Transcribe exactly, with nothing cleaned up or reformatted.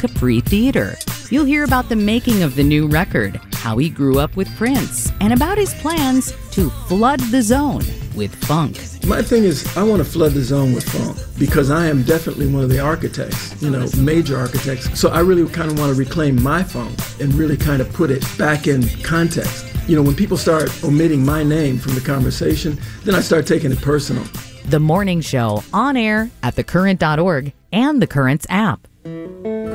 Capri Theater. You'll hear about the making of the new record, how he grew up with Prince, and about his plans to flood the zone with funk. My thing is, I want to flood the zone with funk because I am definitely one of the architects, you know, major architects. So I really kind of want to reclaim my funk and really kind of put it back in context. You know, when people start omitting my name from the conversation, then I start taking it personal. The Morning Show, on air at the current dot org and the Currents app.